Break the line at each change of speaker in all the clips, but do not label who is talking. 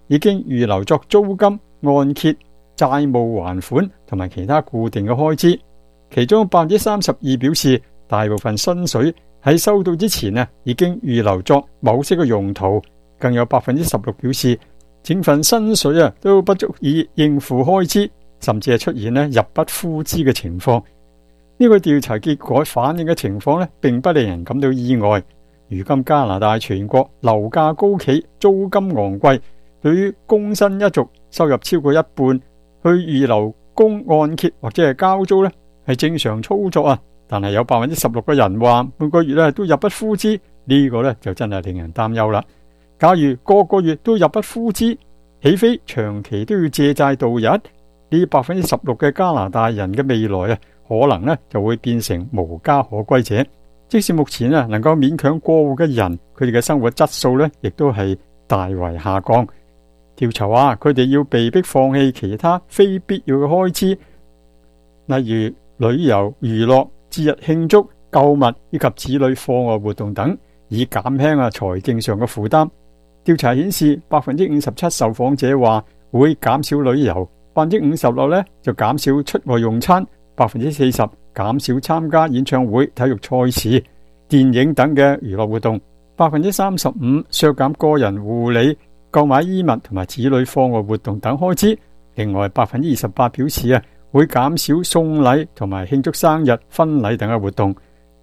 已經預留作租金、按揭、債務還款同埋其他固定嘅開支。其中32%表示大部分薪水喺收到之前已經預留作某些嘅用途，更有16%表示整份薪水都不足以應付開支，甚至係出現入不敷支嘅情況。呢個調查結果反映嘅情況並不令人感到意外。如今加拿大全國樓價高企，租金昂貴，對於工薪一族收入超過一半去預留供按揭或者係交租係正常操作啊。但係有16%嘅人話每個月都入不敷支，呢個就真係令人擔憂啦。假如個個月都入不敷支，豈非長期都要借債度日？呢16%嘅加拿大人嘅未來可能就會變成無家可歸者。即使目前能夠勉強過活嘅人，佢哋嘅生活質素亦都係大為下降。調查話佢哋要被迫放棄其他非必要嘅開支，例如旅遊、娛樂、節日慶祝、購物以及子女課外活動等，以減輕財政上嘅負擔。調查顯示57%受訪者話會減少旅遊，56%就減少出外用餐，40%減少參加演唱會、體育賽事、電影等嘅娛樂活動，35%削減個人護理、購買衣物同埋子女課外活動等開支。另外28%表示會減少送禮同埋慶祝生日、婚禮等嘅活動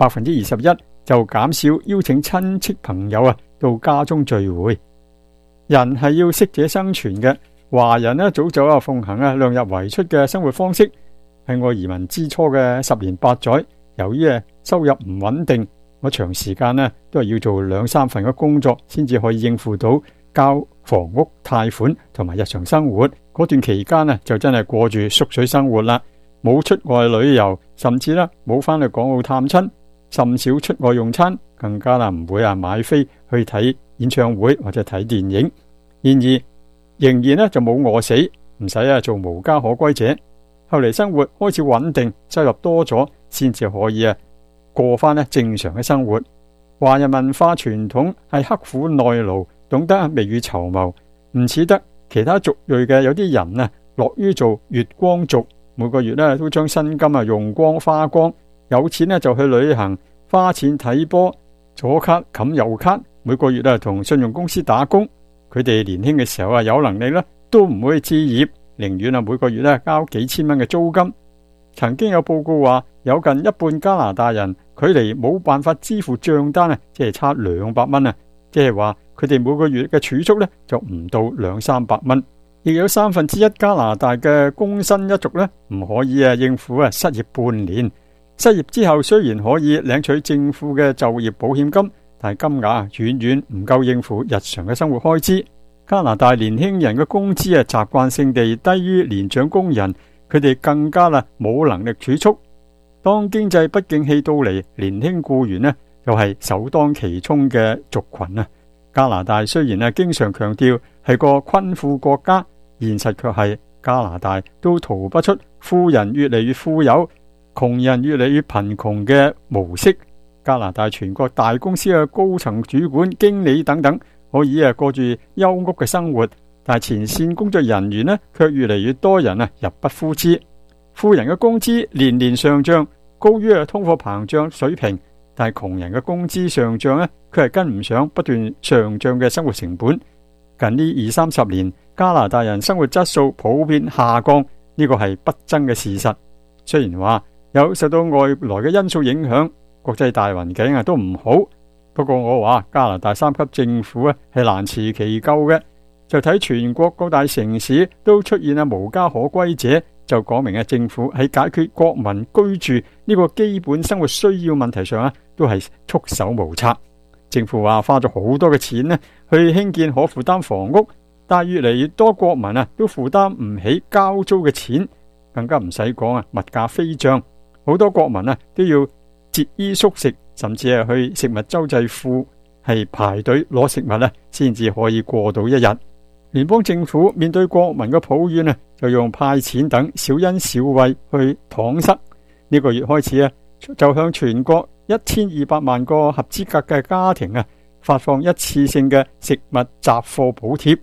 ，21%就減少邀請親戚朋友到家中聚會。人係要適者生存嘅，華人早早奉行量入為出嘅生活方式。喺我移民之初嘅10年8載，由於收入唔穩定，我長時間都係要做2-3份嘅工作，先至可以應付到交房屋貸款同埋日常生活。嗰段期間就真係過住縮水生活啦，冇出外旅遊，甚至冇翻去港澳探親，甚少出外用餐，更加唔會買飛去睇演唱會或者睇電影。然而仍然就冇餓死，唔使做無家可歸者。後嚟生活開始穩定，收入多咗，先至可以過翻正常嘅生活。華人文化傳統係刻苦耐勞，懂得未雨綢繆，唔似得其他族裔嘅有啲人樂於做月光族，每個月都將薪金用光花光，有錢就去旅行，花錢睇波，左卡冚右卡，每個月同信用公司打工。佢哋年輕嘅時候有能力都唔會置業，寧願每個月交幾千蚊嘅租金。曾經有報告話，有近一半加拿大人距離冇辦法支付賬單即係差200蚊，即係話佢哋每個月嘅儲蓄就唔到200-300蚊。亦有1/3加拿大嘅工薪一族唔可以應付失業半年。失業之後雖然可以領取政府嘅就業保險金，但係金額遠遠唔夠應付日常嘅生活開支。加拿大年輕人嘅工資習慣性地低於年長工人，佢哋更加冇能力儲蓄。當經濟不景氣到嚟，年輕僱員又係首當其衝嘅族群。加拿大雖然經常強調係個困富國家，現實卻係加拿大都逃不出富人越嚟越富有，窮人越嚟越貧窮嘅模式。加拿大全國大公司嘅高層主管、經理等等可以過住優屋嘅生活，但係前線工作人員卻越嚟越多人入不敷支。富人嘅工資年年上漲，高於通貨膨脹水平，但係窮人嘅工資上漲佢係跟唔上不斷上漲嘅生活成本。近呢20-30年，加拿大人生活質素普遍下降，呢個係不爭嘅事實。雖然話有受到外來嘅因素影響，國際大環境都唔好，不過我話加拿大3級政府係難辭其咎嘅。就睇全國各大城市都出現無家可歸者，就講明政府喺解決國民居住呢個基本生活需要問題上都係束手無策。政府話花咗好多嘅錢去興建可負擔房屋，但係越嚟越多國民都負擔唔起交租嘅錢，更加唔使講物價飛漲，好多國民都要節衣縮食，甚至係去食物周濟庫係排隊攞食物先至可以過到一日。聯邦政府面對國民嘅抱怨就用派錢等小恩小惠去搪塞。呢個月開始就向全國1200萬個合資格嘅家庭發放一次性嘅食物雜貨補貼，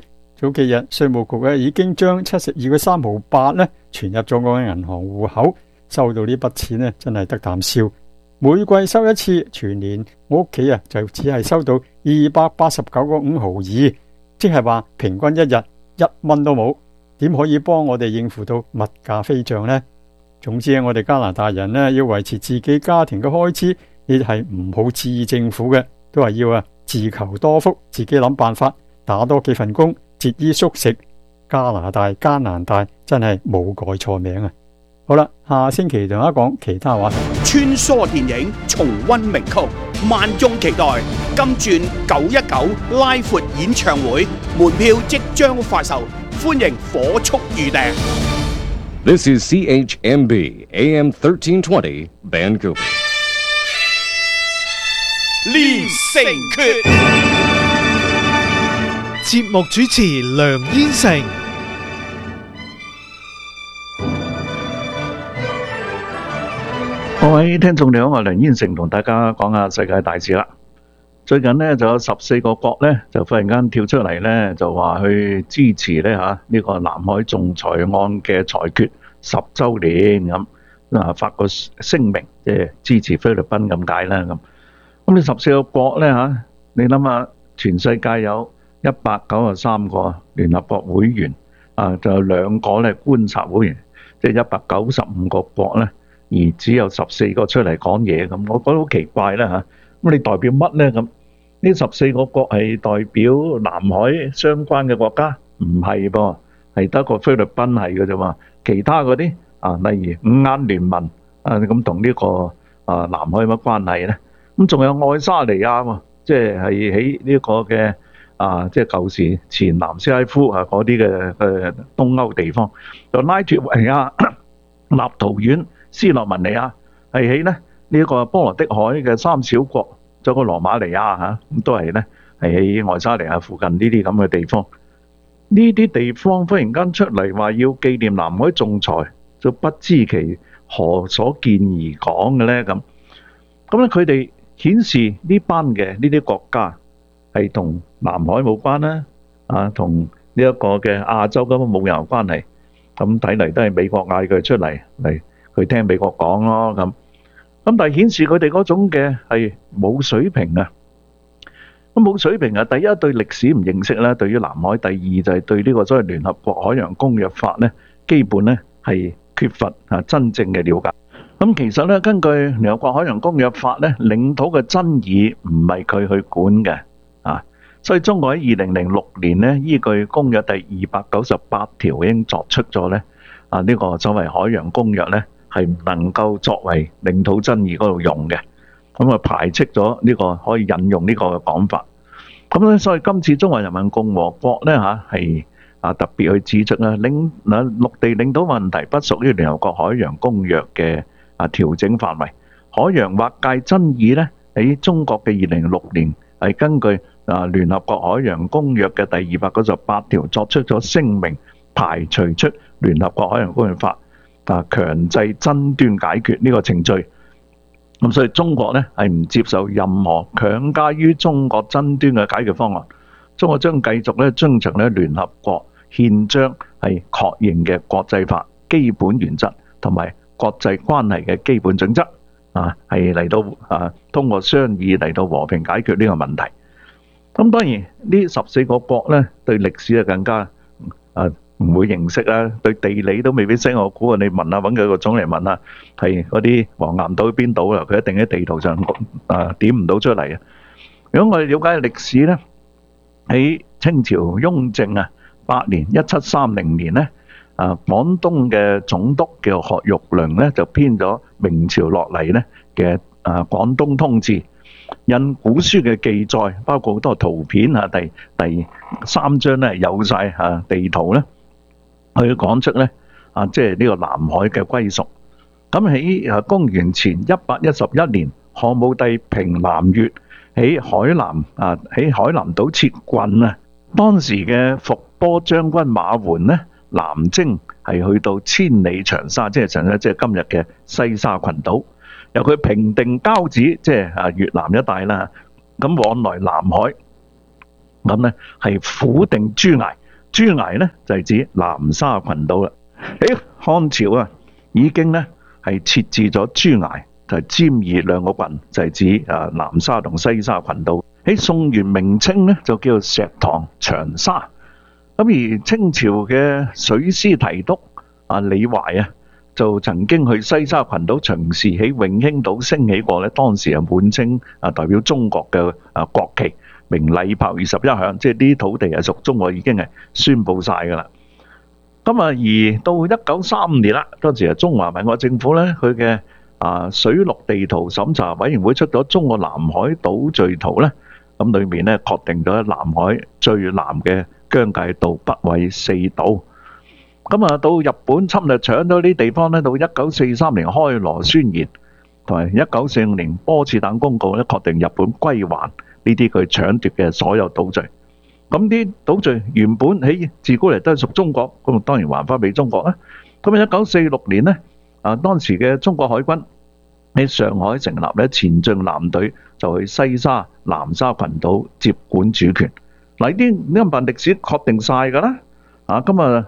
早幾日稅務局咧已經將72個3毫8咧存入咗我嘅銀行戶口，收到呢筆錢咧真係得啖笑。每季收一次，全年我屋企就只係收到289個5毫2，即係話平均一日1蚊都冇，點可以幫我哋應付到物價飛漲呢？總之我哋加拿大人咧要維持自己家庭嘅開支，亦係唔好指意政府嘅，都係要自求多福，自己諗辦法，打多幾份工，節衣縮食。加拿大艱難大，真係冇改錯名啊！好啦，下星期同大家講其他話題。
穿梭電影，重溫名曲，萬眾期待。金鑽919拉闊演唱會門票即將發售，歡迎火速預訂。
This is CHMB AM 1320 Vancouver。
連城訣，
節目主持梁燕成。
各位聽眾你好，我係梁燕成，同大家講下世界大事啦。最近呢就有14個國呢就忽然間跳出嚟呢，就話去支持呢個南海仲裁案嘅裁決10週年咁，發個聲明，即係支持菲律賓咁解啦咁。咁你14個國呢你諗下，全世界有193個聯合國會員，就有2個呢觀察會員，即係195個國呢。而只有14個出嚟講嘢咁，我覺得好奇怪啦嚇。咁你代表乜呢？咁呢14個國係代表南海相關嘅國家？唔係噃，係得個菲律賓係嘅啫嘛。其他嗰啲例如五眼聯盟咁同呢個南海有乜關係呢？咁仲有愛沙尼亞喎，即係喺呢個嘅即係舊時前南斯拉夫嗰啲嘅東歐地方，就拉脫維亞、立陶宛、斯洛文尼亞係喺呢個波羅的海嘅3小國，仲有個羅馬尼亞咁都係喺愛沙尼亞附近呢啲咁嘅地方。呢啲地方忽然間出嚟話要紀念南海仲裁，就不知其何所見而講嘅呢？咁咧佢哋顯示呢班嘅呢啲國家係同南海冇關啦，同呢一個嘅亞洲根本冇任何關係。咁睇嚟都係美國嗌佢出嚟佢聽美國講咯咁，但係顯示佢哋嗰種嘅係冇水平啊！咁冇水平啊！第一對歷史唔認識啦，對於南海；第二就係對呢個所謂聯合國海洋公約法呢，基本呢係缺乏真正嘅了解。咁其實呢，根據聯合國海洋公約法呢，領土嘅爭議唔係佢去管嘅所以中國喺2006年呢，依據公約第298條已經作出咗呢呢個所謂海洋公約呢，係唔能夠作為領土爭議嗰度用嘅，咁排斥咗呢個可以引用呢個嘅講法。咁咧，所以今次中華人民共和國呢係特別去指出啦，陸地領土問題不屬於聯合國海洋公約嘅調整範圍。海洋劃界爭議呢，喺中國嘅2006年係根據聯合國海洋公約嘅第298條作出咗聲明，排除出聯合國海洋公約法強制爭端解決呢個程序。咁所以中國呢係唔接受任何強加於中國爭端嘅解決方案。中國將繼續咧遵循咧聯合國憲章係確認嘅國際法基本原則同埋國際關係嘅基本準則係嚟到通過商議嚟到和平解決呢個問題。咁當然呢14個國呢對歷史更加唔會認識啦，對地理都未必識。我估你問下揾佢個總嚟問下，係嗰啲黃岩島邊島啦，佢一定喺地圖上點唔到出嚟。如果我哋了解歷史呢，喺清朝雍正8年1730年呢，廣東嘅總督叫何玉良呢，就編咗明朝落嚟呢嘅廣東通志，印古書嘅記載，包括好多圖片第3章呢有晒地圖呢，去講出呢即係呢個南海嘅歸屬。咁喺公元前111年，漢武帝平南越喺海南島設郡當時嘅伏波將軍馬援呢，南征係去到千里長沙，即係長沙，即係今日嘅西沙群島，由佢平定交趾，即係越南一帶啦，咁往來南海，咁呢係撫定諸崖， 諸崖咧就係指南沙群島啦。喺漢朝啊，已經咧係設置咗諸崖，就係尖易兩個郡，就係指南沙同西沙群島。喺宋元明清咧就叫做石塘、長沙。咁而清朝嘅水師提督李懷啊，就曾經去西沙群島巡視，喺永興島升起過咧，當時係滿清代表中國嘅國旗，鳴禮炮21響，即係呢啲土地係屬中國，已經係宣佈晒㗎啦。咁而到1935年啦，當時係中華民國政府咧，佢嘅水陸地圖審查委員會出咗中國南海島嶼圖咧，咁裏面咧確定咗南海最南嘅疆界到北緯4度。咁到日本侵略搶咗啲地方咧，到1943年開羅宣言同埋1945年波茨坦公告咧，確定日本歸還呢啲佢搶奪嘅所有島嶼。咁啲島嶼原本喺自古嚟都係屬中國，咁當然還翻俾中國啦。咁1946年咧，當時嘅中國海軍喺上海成立咧前進艦隊，就去西沙、南沙群島接管主權。嗱，呢份歷史確定晒㗎啦。咁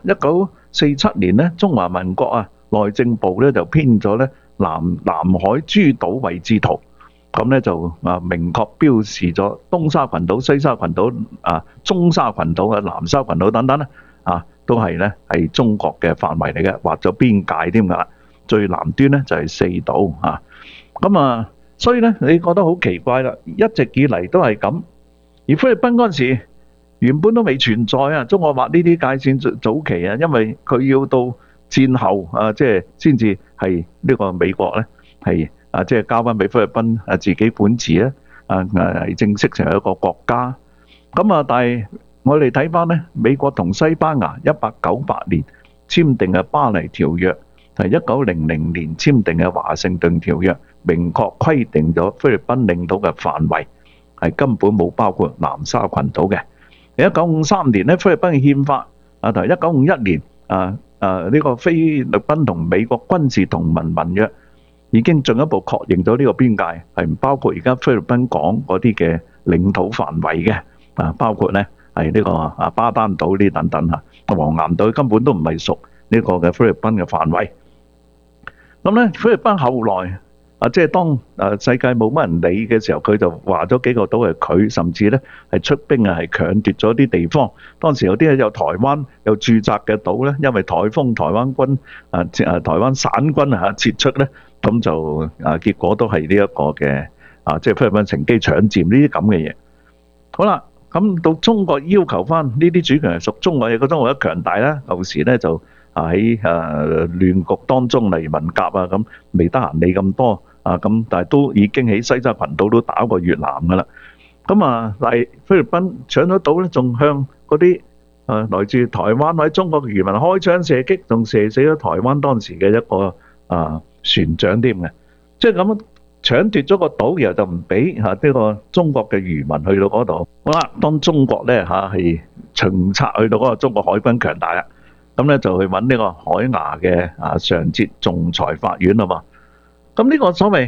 1947年咧，中華民國內政部咧就編咗咧南海諸島位置圖，咁咧就明確標示咗東沙群島、西沙群島、中沙群島、南沙群島等等咧，都係咧係中國嘅範圍嚟嘅，劃咗邊界添㗎啦。最南端咧就係4島啊。咁所以咧你覺得好奇怪啦，一直以嚟都係咁。而菲律賓嗰陣時原本都未存在啊，中國劃呢啲界線早期啊，因為佢要到戰後即係先至係呢個美國咧係即係交翻俾菲律賓自己管治咧係正式成為一個國家。咁但係我哋睇翻咧，美國同西班牙1898年簽訂嘅巴黎條約，同1900年簽訂嘅華盛頓條約，明確規定咗菲律賓領土嘅範圍係根本冇包括南沙群島嘅。1953年咧，菲律賓嘅憲法同1951年呢個菲律賓同美國軍事同盟盟約已經進一步確認咗呢個邊界係唔包括而家菲律賓講嗰啲嘅領土範圍嘅，包括咧係呢個巴丹島呢等等黃岩島根本都唔係屬呢個嘅菲律賓嘅範圍。咁咧菲律賓後來即係當世界冇乜人理嘅時候，佢就話咗幾個島係佢，甚至咧係出兵係搶奪咗啲地方。當時有啲有台灣有駐紮嘅島咧，因為颱風台灣軍台灣省軍撤出咧，咁就結果都係呢一個嘅即係菲律賓乘機搶佔呢啲咁嘅嘢。好啦，咁到中國要求翻呢啲主權係屬中國，亦個中國一強大啦，舊時咧就喺亂局當中，例如文革咁，未得閒理咁多咁，但係都已經喺西沙群島都打過越南噶啦。咁但係菲律賓搶咗島咧，仲向嗰啲來自台灣或者中國嘅漁民開槍射擊，仲射死咗台灣當時嘅一個船長添嘅。即係咁搶奪咗個島，然後就唔俾呢個中國嘅漁民去到嗰度。好啦，當中國咧係巡察去到嗰個中國海軍強大啦。咁咧就去揾呢個海牙嘅常設仲裁法院啦嘛。咁呢個所謂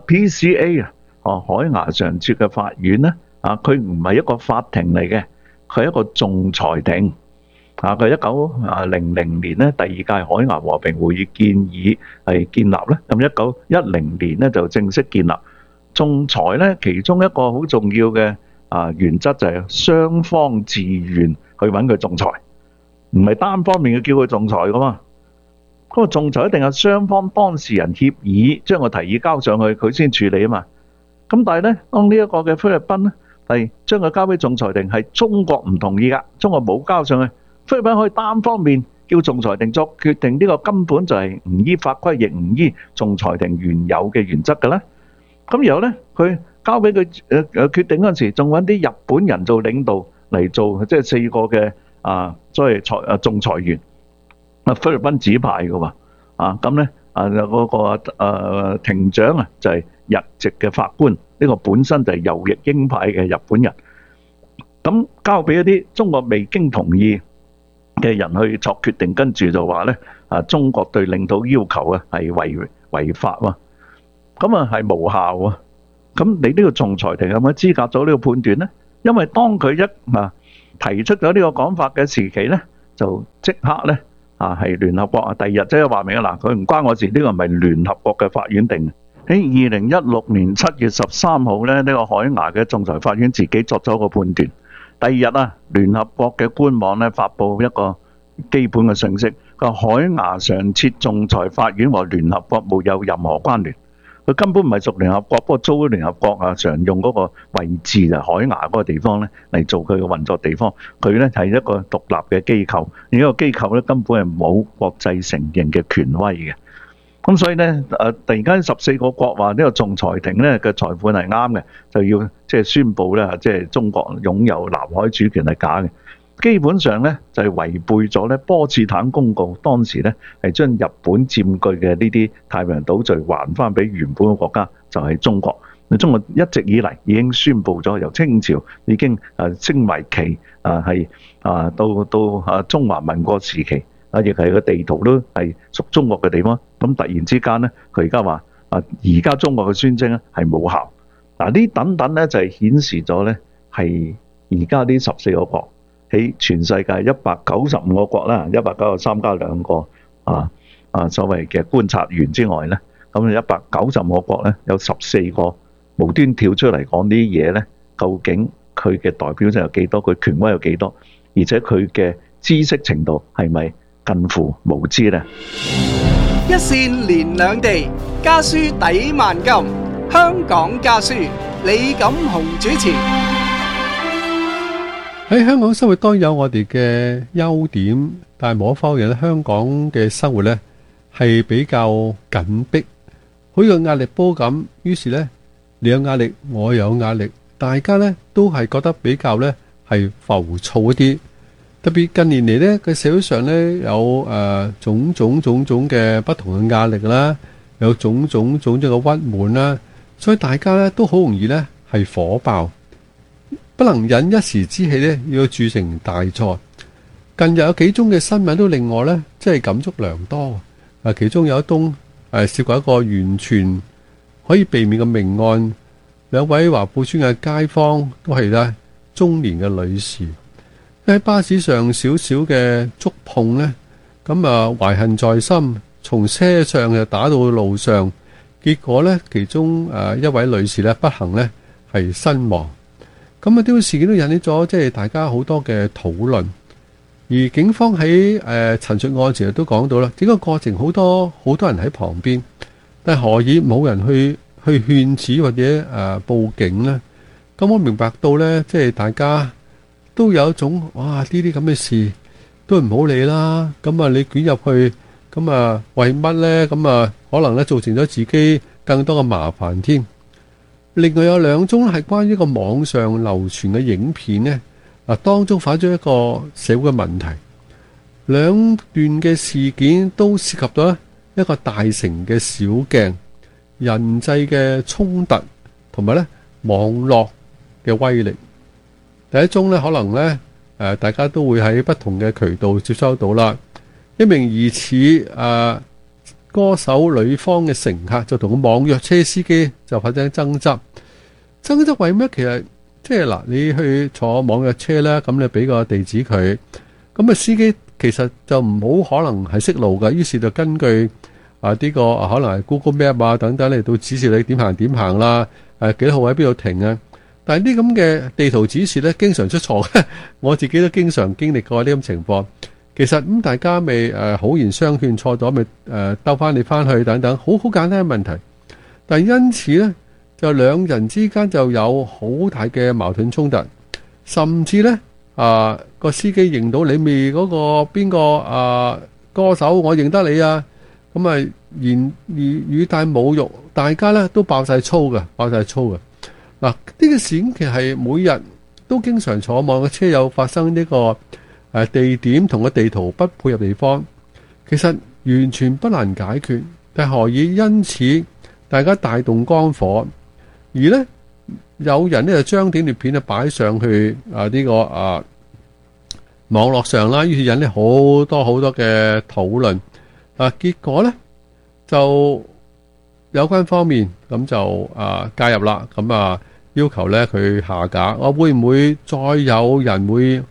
PCA 海牙常設嘅法院咧佢唔係一個法庭嚟嘅，佢係一個仲裁庭。佢1900年咧第2屆海牙和平會議建議係建立咧，咁1910年咧就正式建立仲裁咧。其中一個好重要嘅原則就係雙方自願去揾佢仲裁。唔係單方面嘅叫佢仲裁噶嘛，嗰個仲裁一定係雙方當事人協議，將個提議交上去，佢先處理啊嘛。咁但係咧，當呢一個嘅菲律賓咧係將佢交俾仲裁庭，係中國唔同意噶，中國冇交上去，菲律賓可以單方面叫仲裁庭作決定，呢個根本就係唔依法規，亦唔依仲裁庭原有嘅原則噶啦。咁然後咧，佢交俾佢決定嗰陣時，仲揾啲日本人做領導嚟做，即係4個嘅。所謂仲裁員，菲律賓指派嘅喎，咁咧嗰個庭長就係日籍嘅法官，呢個本身就係右翼鷹派嘅日本人，咁交俾一啲中國未經同意嘅人去作決定，跟住就話咧中國對領土要求係違法喎，咁係無效喎，咁你呢個仲裁庭有冇資格做呢個判斷咧？因為當佢提出咗呢個講法嘅時期咧，就即刻咧係聯合國第二日即係話明啦，佢唔關我事，呢個唔係聯合國嘅法院定。喺2016年7月13號咧，呢個海牙嘅仲裁法院自己作咗個判斷。第二日聯合國嘅官網咧發布一個基本嘅信息，個海牙常設仲裁法院和聯合國沒有任何關聯。佢根本唔係屬聯合國，不過租聯合國常用嗰個位置就海牙嗰個地方咧嚟做佢嘅運作地方。佢咧係一個獨立嘅機構，而呢個機構咧根本係冇國際承認嘅權威嘅。咁所以咧突然間14個國話呢個仲裁庭咧嘅裁判係啱嘅，就要即係宣佈咧即係中國擁有南海主權係假嘅。基本上咧就係違背咗咧波茨坦公告，當時咧係將日本佔據嘅呢啲太平洋島嶼還翻俾原本嘅國家，就係中國。中國一直以嚟已經宣布咗，由清朝已經升為旗係到中華民國時期亦係個地圖都係屬中國嘅地方。咁突然之間咧，佢而家話而家中國嘅宣稱咧係冇效。呢等等咧就係顯示咗咧係而家呢14個國。喺全世界195個國啦，193加2個所謂嘅觀察員之外咧，咁190個國咧有14個無端跳出嚟講啲嘢咧，究竟佢嘅代表性有幾多？佢權威有幾多？而且佢嘅知識程度係咪近乎無知咧？
一線連兩地，家書抵萬金。香港家書，李錦雄主持。
喺香港生活當然有我哋嘅優點，但係無可否認咧，香港嘅生活咧係比較緊迫，好似個壓力煲咁。於是咧，你有壓力，我有壓力，大家咧都係覺得比較咧係浮躁一啲。特別近年嚟咧，個社會上咧有種種嘅不同嘅壓力啦，有種種嘅鬱悶啦，所以大家咧都好容易咧係火爆。不能忍一時之氣咧，要鑄成大錯。近日有幾宗嘅新聞都令我咧，即係感觸良多。其中有一宗涉及一個完全可以避免嘅命案，兩位華富村嘅街坊都係咧中年嘅女士，喺巴士上少少嘅觸碰咧，咁懷恨在心，從車上就打到路上，結果咧其中一位女士咧不幸咧係身亡。咁呢個事件都引起咗即係大家好多嘅討論，而警方喺陳述案時都講到啦，整個過程好多人喺旁邊，但係何以冇人去勸止或者報警呢？咁我明白到呢，即係大家都有一種哇呢啲咁嘅事都唔好理啦，咁你捲入去，咁為乜呢？咁可能咧造成咗自己更多嘅麻煩添。另外有兩宗係關於一個網上流傳嘅影片呢，當中反映咗一個社會嘅問題。兩段嘅事件都涉及到一個大城嘅小鏡、人際嘅衝突同埋咧網絡嘅威力。第一宗呢，可能呢大家都會喺不同嘅渠道接收到啦。一名疑似歌手女方嘅乘客就同個網約車司機就發生爭執為咩？其實即係你去坐網約車咧，咁你俾個地址佢，咁司機其實就唔好可能係識路㗎，於是就根據呢個可能係 Google Map 等等嚟到指示你點行啦，幾多號喺邊度停啊？但係呢咁嘅地圖指示咧，經常出錯，我自己都經常經歷過呢咁情況。其實大家咪好言相勸，錯咗咪兜翻你翻去等等，好簡單嘅問題。但係因此咧，就兩人之間就有好大嘅矛盾衝突，甚至咧個司機認到你未嗰個邊個歌手，我認得你啊，咁言語帶侮辱，大家咧都爆晒粗嘅。嗱，呢個事件其實係每日都經常坐網嘅車友發生呢個地點同個地圖不配合地方，其實完全不難解決，但何以因此大家大動肝火，而呢有人呢就將短片呢擺上去呢個網絡上啦，於是引起好多嘅討論。結果呢就有關方面咁就介入啦，咁要求呢佢下架。會唔會再有人會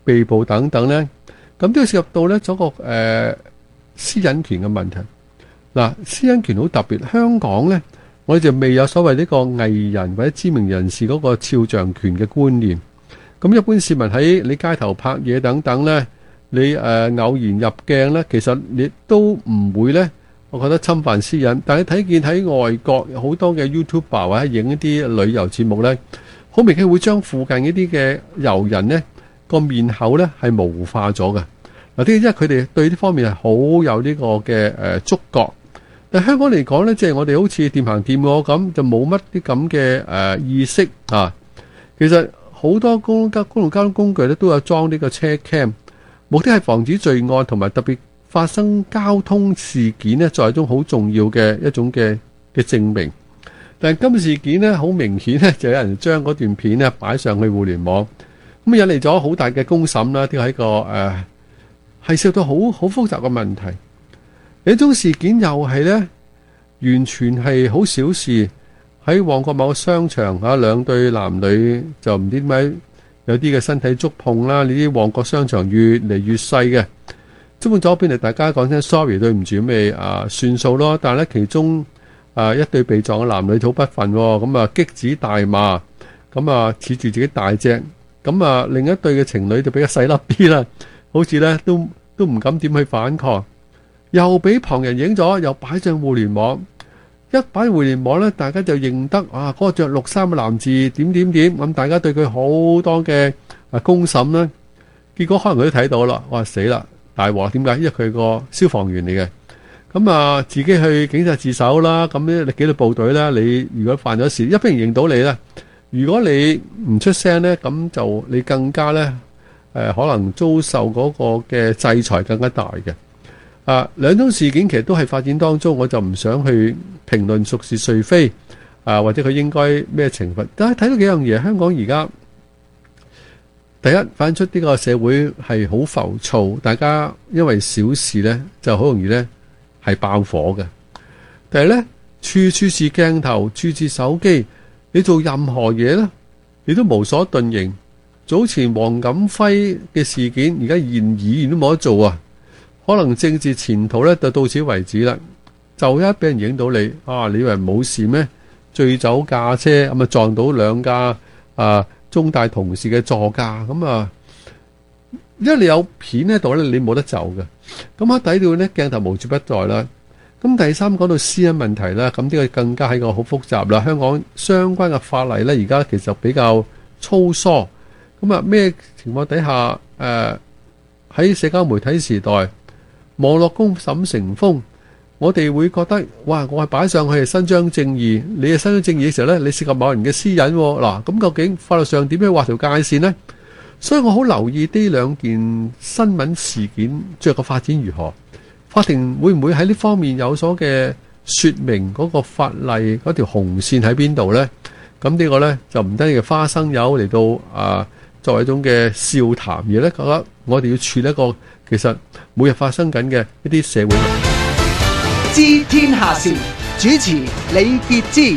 被捕等等咧，咁都要涉及到咧嗰個私隱權嘅問題。嗱，私隱權好特別，香港咧我哋就未有所謂呢個藝人或者知名人士嗰個肖像權嘅觀念。咁一般市民喺你街頭拍嘢等等咧，你偶然入鏡咧，其實你都唔會咧，我覺得侵犯私隱。但係睇見喺外國好多嘅 YouTuber 或者影一啲旅遊節目咧，好明顯會將附近一啲嘅遊人咧個面口咧係模糊化咗嘅。嗱，啲因為佢哋對呢方面係好有呢個嘅觸覺。但香港嚟講咧，即係我哋好似掂行掂過咁，就冇乜啲咁嘅意識啊。其實好多公共交通工具咧都有裝呢個車 cam， 目的係防止罪案同埋特別發生交通事件咧，作為一種好重要嘅一種嘅證明。但係今次事件咧，好明顯咧就有人將嗰段片咧擺上去互聯網，咁引嚟咗好大嘅公審啦。呢個係一個係涉及到好複雜嘅問題。呢種事件又係咧，完全係好小事。喺旺角某個商場啊，兩對男女就唔知點解有啲嘅身體觸碰啦。呢啲旺角商場越嚟越細嘅，觸碰咗邊嚟，大家講聲 sorry 對唔住咁咪算數咯。但係咧其中一對被撞嘅男女好不忿，咁啊擊指大罵，咁啊恃住自己大隻，咁啊另一對嘅情侶就比較細粒啲啦，好似咧都唔敢點去反抗，又俾旁人影咗，又擺上互聯網。一擺互聯網咧，大家就認得嗰個着綠衫嘅男子點點點，咁大家對佢好多嘅公審啦。結果可能佢都睇到啦，哇死啦，大鑊！點解？因為佢係個消防員嚟嘅，咁自己去警察自首啦。咁咧，你紀律部隊咧，你如果犯咗事，一般人認到你咧，如果你唔出聲咧，咁就你更加咧可能遭受嗰個嘅制裁更加大嘅。兩種事件其實都係發展當中，我就唔想去評論孰是誰非，或者佢應該咩懲罰。但係睇到幾樣嘢，香港而家第一反映出呢個社會係好浮躁，大家因為小事呢就好容易呢係爆火嘅。第二呢，處處是鏡頭，處處手機，你做任何嘢呢，你都無所遁形。早前黃錦輝嘅事件，而家連議員都冇得做啊！可能政治前途咧就到此為止啦，就一俾人影到你，你以為冇事咩？醉酒駕車咁撞到兩架中大同事嘅座駕，咁因為你有片喺度咧，你冇得走嘅。咁喺底度咧，鏡頭無處不在啦。咁第三講到私隱問題啦，咁呢個更加係個好複雜啦。香港相關嘅法例咧，而家其實比較粗疏。咁咩情況底下喺社交媒體時代，網絡公審成風，我哋會覺得哇，我係擺上去係伸張正義，你係伸張正義嘅時候呢，你涉及某人嘅私隱嗱，咁究竟法律上點樣劃條界線呢？所以我好留意呢兩件新聞事件最後個發展如何，法庭會唔會喺呢方面有所嘅說明，嗰個法例嗰條紅線喺邊度呢？咁呢個呢，就唔單止係花生油嚟到作為一種嘅笑談，而呢覺得我哋要處理一個其實每日發生緊嘅一啲社會問題。
知天下事，主持李傑之。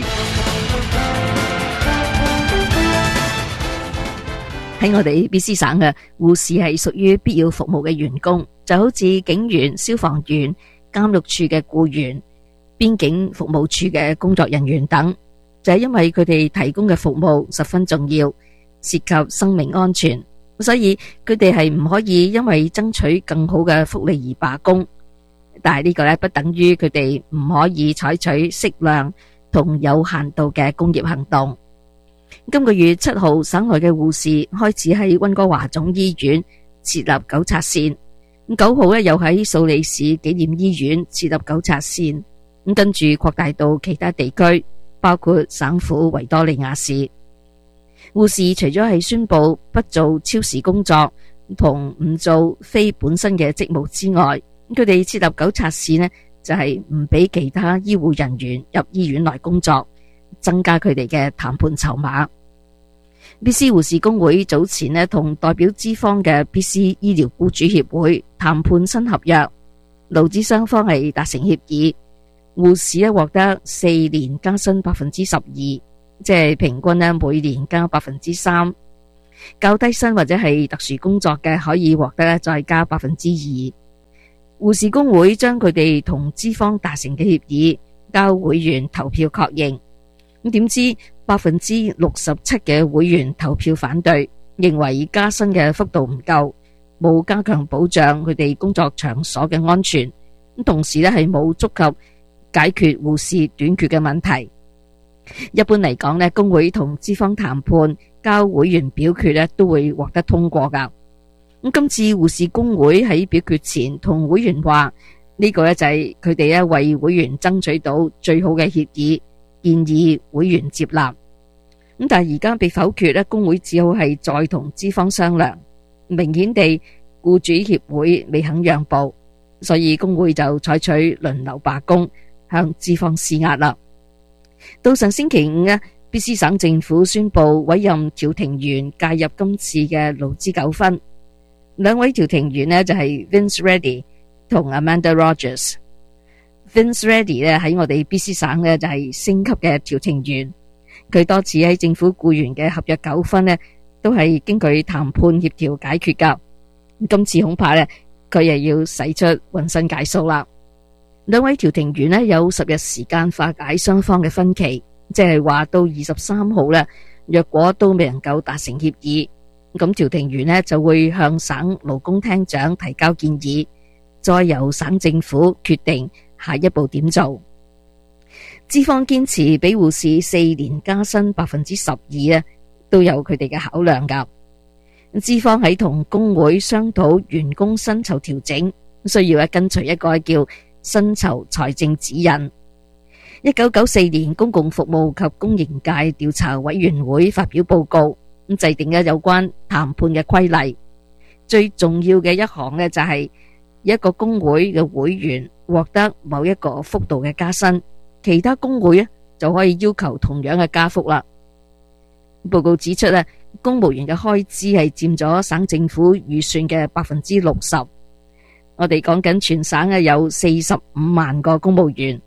喺我哋 ABC 省嘅護士係屬於必要服務嘅員工，就好似警員、消防員、監獄處嘅僱員、邊境服務處嘅工作人員等，就係因為佢哋提供嘅服務十分重要，涉及生命安全，所以佢哋係唔可以因為爭取更好嘅福利而罷工。但係呢個咧，不等於佢哋唔可以採取適量同有限度嘅工業行動。今個月7號，省內嘅護士開始喺溫哥華總醫院設立糾察線。9號咧，又喺素里市紀念醫院設立糾察線。跟住擴大到其他地區，包括省府維多利亞市。護士除咗係宣布不做超時工作同唔做非本身嘅職務之外，佢哋設立糾察線呢，就係唔俾其他醫護人員入醫院內工作，增加佢哋嘅談判籌碼。BC 護士工會早前呢，同代表資方嘅 BC 醫療僱主協會談判新合約，勞資雙方係達成協議，護士呢獲得4年加薪12%，即係平均呢每年加3%。 較低薪或者係特殊工作嘅可以獲得再加 2%。護士工會將佢哋同資方達成嘅協議交會員投票確認，咁點知67%嘅會員投票反對，認為加薪嘅幅度唔夠，冇加強保障佢哋工作場所嘅安全，咁同時咧係冇觸及解決護士短缺嘅問題。一般嚟講咧，工會同資方談判交會員表決咧都會獲得通過噶。咁今次護士工會喺表決前同會員話，呢個咧就係佢哋咧為會員爭取到最好嘅協議，建議會員接納。咁但係而家被否決咧，工會只好係再同資方商量。明顯地，僱主協會未肯讓步，所以工會就採取輪流罷工，向資方施壓啦。到上星期五啊，BC 省政府宣布委任調停員介入今次嘅勞資糾紛。兩位調停員呢就係 Vince Reddy 同 Amanda Rogers。Vince Reddy 咧喺我哋 BC 省呢就係升級嘅調停員，佢多次喺政府僱員嘅合約糾紛呢都係經佢談判協調解決噶。今次恐怕呢佢又要使出渾身解數啦。兩位調停員呢有10日時間化解雙方嘅分歧，即係話到23號呢，若果都未能夠達成協議，咁調停員呢就會向省勞工廳長提交建議，再由省政府決定下一步點做。資方堅持俾護士4年加薪 12% 呢都有佢哋嘅考量噶。資方喺同工會商討員工薪酬調整，需要跟隨一個叫薪酬財政指引。1994年公共服務及公營界調查委員會發表報告，制定咗有關談判嘅規例。最重要嘅一項呢，就係一個工會嘅會員獲得某一個幅度嘅加薪，其他工會呢就可以要求同樣嘅加幅啦。報告指出呢，公務員嘅開支係佔咗省政府預算嘅 60%。我哋講緊全省有45萬個公務員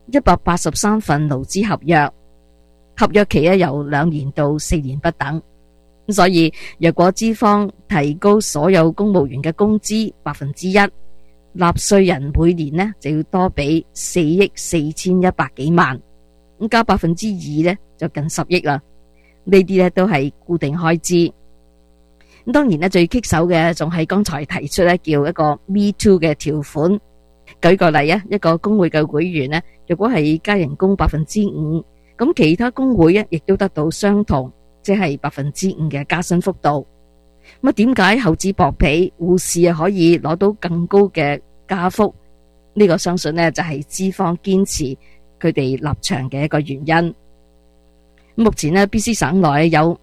，183份勞資合約，合約期由2年到4年不等。所以若果資方提高所有公務員嘅工資 1%，納稅人每年呢就要多俾4億4100幾萬，咁加 2% 呢就近10億啦。呢啲呢都係固定開支。咁當然呢，最棘手嘅仲係剛才提出呢叫一個 Me Too 嘅條款。舉個例啊，一個工會嘅會員呢，如果係加人工 5%，咁其他工會亦都得到相同，即係 5% 嘅加薪幅度。咁點解厚此薄彼，護士可以攞到更高嘅加幅？呢個相信呢就係資方堅持佢哋立場嘅一個原因。目前呢 BC 省內有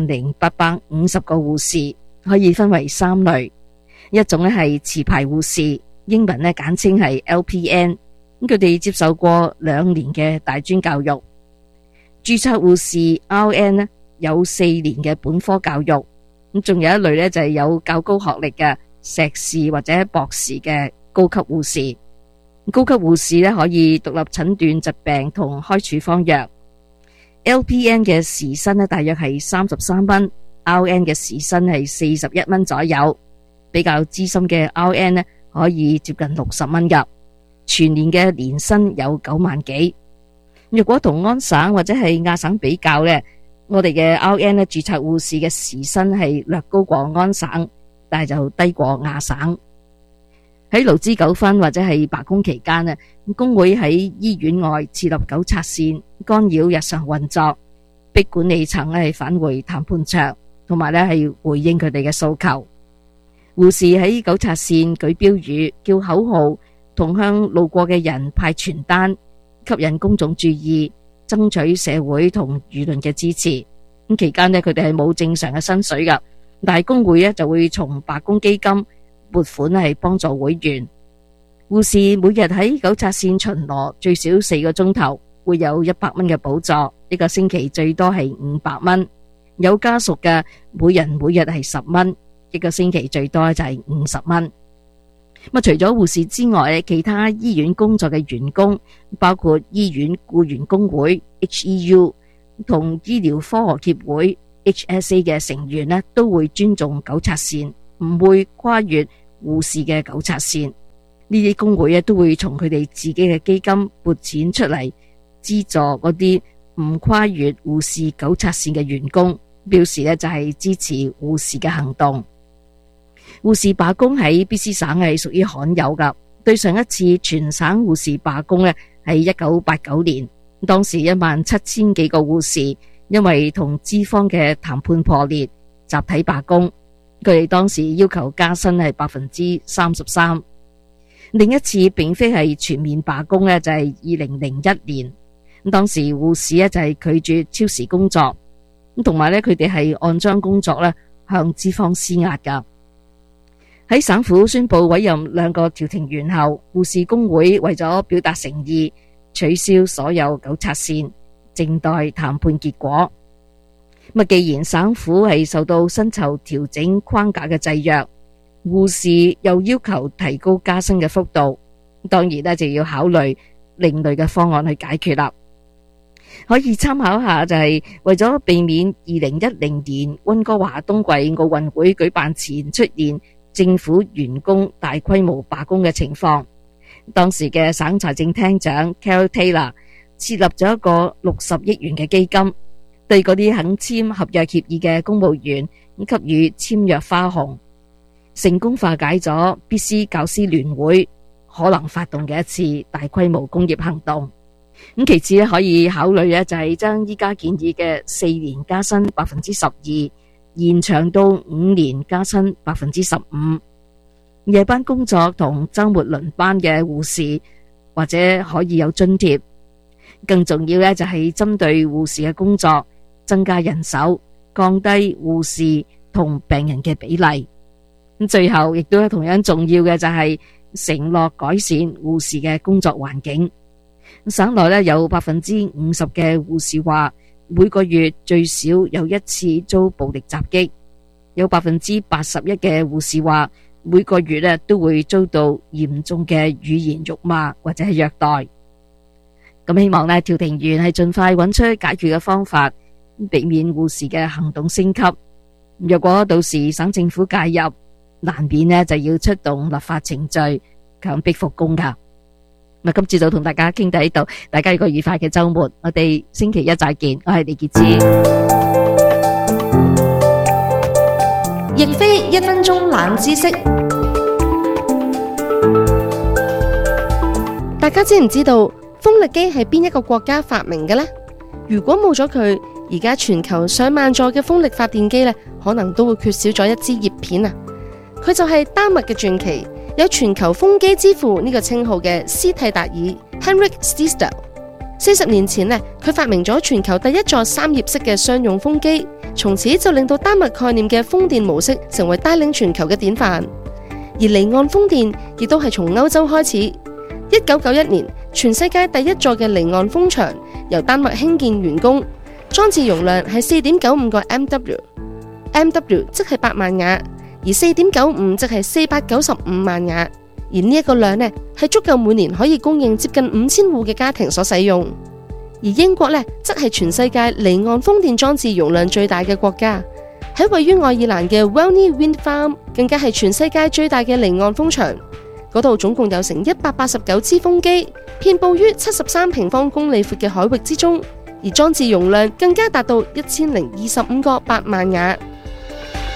50,850個護士，可以分為3類。一種呢係持牌護士，英文呢簡稱係 LPN， 佢哋接受過2年嘅大專教育。註冊護士 RN 呢有4年嘅本科教育，咁仲有一類呢就係有較高學歷嘅碩士或者博士嘅高級護士。高級護士呢可以獨立診斷疾病同開處方藥。LPN 嘅時薪呢大約係33蚊，RN 嘅時薪係41蚊左右。比較資深嘅 RN 呢可以接近60蚊噶，全年嘅年薪有9萬幾。如果同安省或者係亞省比較呢，我哋嘅 RN 呢註冊護士嘅時薪係略高過安省，但係就低過亞省。喺勞資糾紛或者係罷工期間呢，工會喺醫院外設立糾察線，干擾日常運作，逼管理層係返回談判桌，同埋咧係回應佢哋嘅訴求。護士喺糾察線舉標語、叫口號，同向路過嘅人派傳單，吸引公眾注意，爭取社會同輿論嘅支持。咁期間呢，佢哋係冇正常嘅薪水噶，但係工會呢就會從罷工基金撥款係幫助會員。護士每日喺糾察線巡邏最少4個鐘頭，會有100蚊嘅補助，一個星期最多係500蚊。有家屬嘅每人每日係10蚊，一個星期最多就係50蚊。除咗護士之外，其他醫院工作嘅員工，包括醫院僱員工會 HEU 同醫療科學協會 HSA 嘅成員呢都會尊重糾察線，唔會跨越護士嘅糾察線。呢啲工會都會從佢哋自己嘅基金撥錢出嚟資助嗰啲唔跨越護士糾察線嘅員工，表示就係支持護士嘅行動。護士罷工喺 BC 省係屬於罕有噶，對上一次全省護士罷工係1989年，當時17000幾個護士因為同資方嘅談判破裂，集體罷工。佢哋當時要求加薪係33%。另一次並非係全面罷工就係2001年，當時護士就係拒絕超時工作，同埋佢哋係按章工作向資方施壓噶。喺省府宣布委任2個調停員後，護士工會為咗表達誠意，取消所有糾察線，靜待談判結果。既然省府係受到薪酬調整框架嘅制約，護士又要求提高加薪嘅幅度，當然就要考慮另類嘅方案去解決啦。可以參考下就係為咗避免2010年溫哥華冬季奧運會舉辦前出現政府員工大規模罷工嘅情況，當時嘅省財政廳長 Carol Taylor 設立咗一個60億元嘅基金，對嗰啲肯簽合約協議嘅公務員給予簽約花紅，成功化解咗 BC 教師聯會可能發動嘅一次大規模工業行動。其次可以考慮就係將依家建議嘅4年加薪 12%延長到5年加薪 15%。夜班工作同周末輪班嘅護士或者可以有津貼。更重要就係針對護士嘅工作增加人手，降低護士同病人嘅比例。最後亦都同樣重要嘅就係承諾改善護士嘅工作環境。省內有 50% 嘅護士話每個月最少有一次遭暴力襲擊，有 81% 嘅護士話每個月都會遭到嚴重嘅語言辱罵或者係虐待。咁希望調停員係盡快揾出解決嘅方法，避免護士嘅行動升級。若果到時省政府介入，難免就要出動立法程序，強迫復工噶。今朝早同大家傾到呢度，大家有個愉快嘅周末，我哋星期一再見。我係李潔芝。
亦非1分鐘冷知識，大家知唔知道風力機係邊一個國家發明嘅呢？如果冇咗佢，而家全球上萬座嘅風力發電機可能都會缺少咗一支葉片啊！佢就係丹麥嘅傳奇，有全球風機之父呢個稱號嘅斯蒂達爾 Henrik Stister。40年前佢發明咗全球第一座3葉式嘅商用風機，從此就令到丹麥概念嘅風電模式成為帶領全球嘅典範。而離岸風電亦都係從歐洲開始。1991年，全世界第一座嘅離岸風場由丹麥興建完工，裝置容量係 4.95 個 MW 即係8萬瓦，而 4.95 即係495萬瓦。而呢一個量係足夠每年可以供應接近5000戶嘅家庭所使用。而英國則係全世界離岸風電裝置容量最大嘅國家，喺位於愛爾蘭嘅 Welney Wind Farm 更加係全世界最大嘅離岸風場，嗰度總共有成189支風機，遍佈於73平方公里闊嘅海域之中，而裝置容量更加達到1025個8萬瓦。